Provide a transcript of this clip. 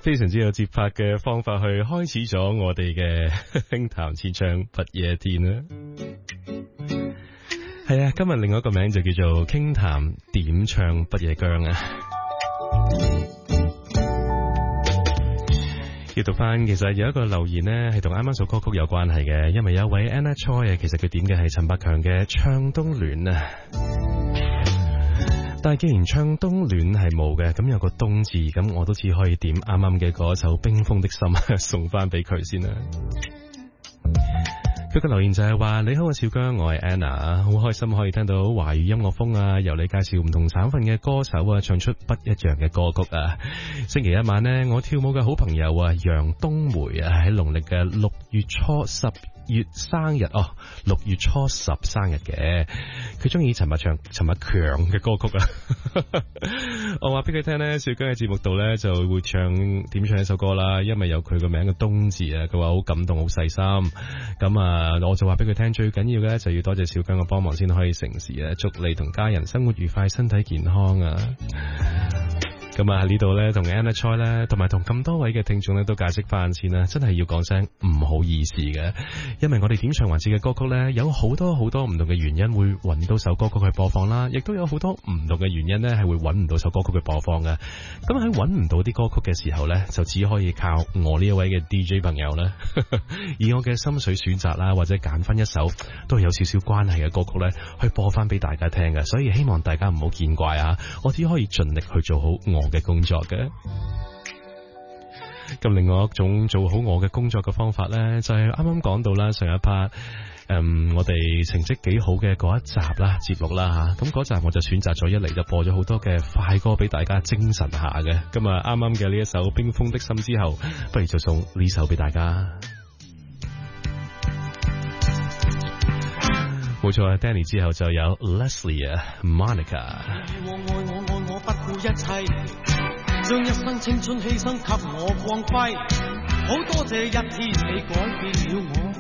非常之有節拍嘅方法去開始咗我哋嘅輕談千唱不夜天啦。係啊，今日另外一個名就叫做傾談點唱不夜薑啊。要讀翻，其實有一個留言呢係同啱啱首歌曲有關係嘅，因為有一位 Anna Choi 啊，其實佢點嘅係陳百強嘅《唱冬暖》啊。但係既然唱冬暖係冇嘅，咁有個冬字，咁我都只可以點啱啱嘅嗰首冰封的心送翻俾佢先啦。佢嘅留言就係話：你好啊，小姜，我係 Anna， 好開心可以聽到華語音樂風啊，由你介紹唔同省份嘅歌手啊，唱出不一樣嘅歌曲啊。星期一晚呢，我跳舞嘅好朋友啊，楊冬梅啊，喺農曆嘅6月初10月生日哦，6月初10生日嘅，佢中意陳百強嘅歌曲啊。我話俾佢聽呢，小姜喺節目度呢就會點唱一首歌啦，因為有佢個名嘅冬字啊，佢話好感動好細心。咁啊，我就話俾佢聽，最緊要嘅就要多謝小姜嘅幫忙先可以成事啊！祝你同家人生活愉快，身體健康啊！咁啊喺呢度咧，同 Anna Choi 咧，同埋同咁多位嘅聽眾咧，都解釋翻先啦。真係要講聲唔好意思嘅，因為我哋點唱環節嘅歌曲咧，有好多唔同嘅原因會揾到首歌曲去播放啦，亦都有好多唔同嘅原因咧係會揾唔到首歌曲去播放嘅。咁喺揾唔到啲歌曲嘅時候咧，就只可以靠我呢一位嘅 DJ 朋友啦，以我嘅心水選擇啦，或者揀翻一首都係有少少關係嘅歌曲咧，去播翻俾大家聽嘅。所以希望大家唔好見怪啊，我只可以盡力去做好我嘅工作嘅。咁另外一種做好我嘅工作嘅方法呢，就係啱啱講到啦，上一 part 我哋成績幾好嘅嗰一集啦，節目啦吓，咁嗰集我就選擇咗一嚟就播咗好多嘅快歌俾大家精神下嘅。咁啊啱啱嘅呢一首冰封的心之後，不如就送呢首俾大家。冇錯啊 Danny 之後就有 Leslie 啊 Monica。 我不顧一切，將一生青春犧牲給我光輝，好多謝一天你改變了我，